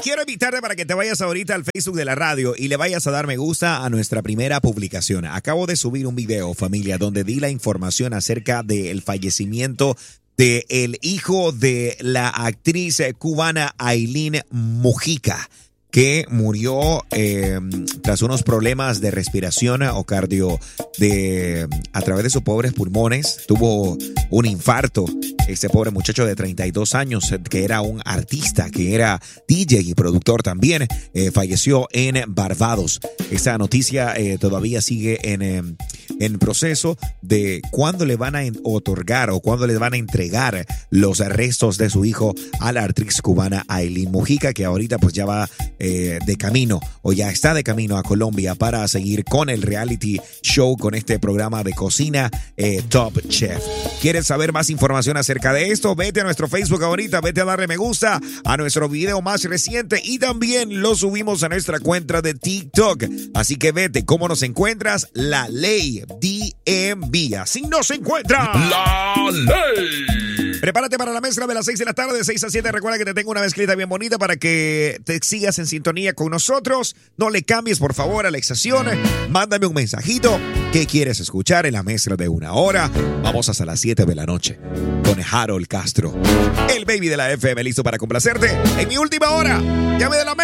quiero invitarte para que te vayas ahorita al Facebook de la radio y le vayas a dar me gusta a nuestra primera publicación. Acabo de subir un video, familia, donde di la información acerca del fallecimiento del hijo de la actriz cubana Aileen Mujica, que murió tras unos problemas de respiración o a través de sus pobres pulmones. Tuvo un infarto. Este pobre muchacho de 32 años, que era un artista, que era DJ y productor también, falleció en Barbados. Esta noticia todavía sigue en proceso de cuándo le van a otorgar o cuándo le van a entregar los restos de su hijo a la actriz cubana Aileen Mujica, que ahorita pues ya va de camino o ya está de camino a Colombia para seguir con el reality show, con este programa de cocina Top Chef. ¿Quieres saber más información acerca de esto? Vete a nuestro Facebook ahorita, vete a darle me gusta a nuestro video más reciente y también lo subimos a nuestra cuenta de TikTok. Así que vete, ¿cómo nos encuentras? La Ley DMV. Así nos encuentra La Ley. Prepárate para la mezcla de las 6 de la tarde, de 6 a 7. Recuerda que te tengo una mezclita bien bonita para que te sigas en sintonía con nosotros. No le cambies, por favor, a la estación. Mándame un mensajito. ¿Qué quieres escuchar en la mezcla de una hora? Vamos hasta las 7 de la noche con Harold Castro, el baby de la FM, listo para complacerte en mi última hora. Llame de la mezcla.